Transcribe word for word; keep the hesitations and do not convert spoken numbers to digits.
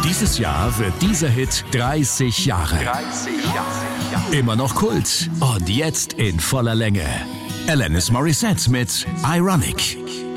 Dieses Jahr wird dieser Hit dreißig Jahre. dreißig Jahre. Immer noch Kult und jetzt in voller Länge. Alanis Morissette mit Ironic.